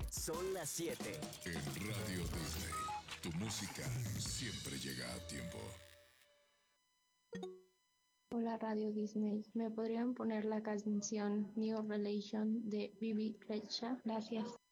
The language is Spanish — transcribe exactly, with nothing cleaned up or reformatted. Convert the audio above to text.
Son las siete. En Radio Disney, tu música siempre llega a tiempo. Hola Radio Disney, ¿me podrían poner la canción New Relation de Bibi Rexha? Gracias.